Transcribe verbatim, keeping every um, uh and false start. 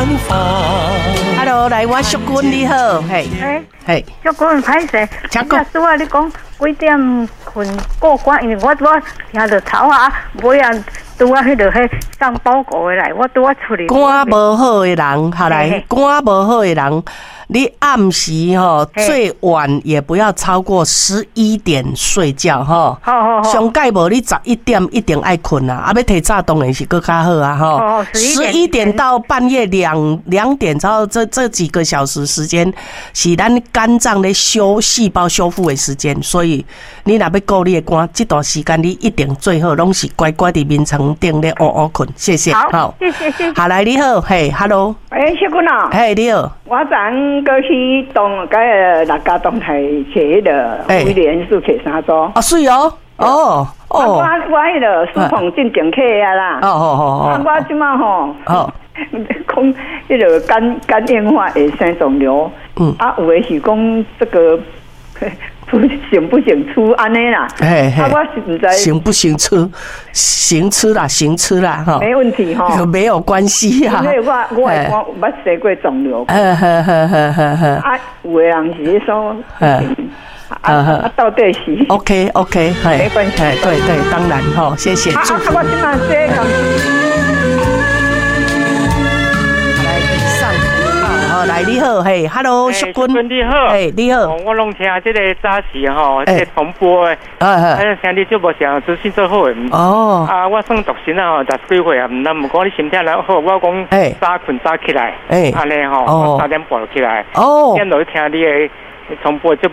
方。 Hello， 来，我淑君你好，嘿， 哎， 嘿， 淑君歹势， 请讲。 拄仔你讲几点困过关？因为我拄仔听到头啊，尾啊，拄仔迄落迄送报告的来，我拄仔出去。 肝无好的人，好来，肝无好的人。你暗时吼最晚也不要超过十一点睡觉吼。 好好好。 上盖无你十一点一定爱困啊，啊要提早当然是更较好啊吼。 哦， 十一点到半夜两两点，之后这这几个小时时间是咱肝脏咧修细胞修复的时间，所以你若要顾你的肝，这段时间你一定最好拢是乖乖伫眠床顶咧乌乌困。谢谢。 好，谢谢谢谢。 好来你好，嘿 ，Hello。 哎，淑君啊。 嘿，你好。 我昨过去东个六家东台坐迄个威廉士坐三组。 啊，是哦，哦哦。我我迄个书房进前客啊啦。 哦哦哦。 啊，我即马吼。 哦。 讲迄个肝肝硬化会生肿瘤。嗯。啊，有诶是讲这个。行不行出安尼啦？ 嘿嘿， 啊，我是唔知行不行出，行吃啦，行吃啦，哈， 没问题哈， 没有关系啊。 因为我我我我生过肿瘤， 呵呵呵呵呵呵。 啊，有的人是说，啊啊，到底是 ？OK OK， 没关系， 对对，当然哈，谢谢。 啊啊，我今晚这个。 来，你好，嘿 ，Hello， 淑君， 你好， 嘿，你好， 我拢听这个早时吼，这重播的，啊，听你节目上资讯最好的，哦，啊，我算独身啊，十几岁啊，唔但唔讲你身体良好，我讲早困早起来，哎，安尼吼，我三点半就起来，哦，听落听你的重播节目。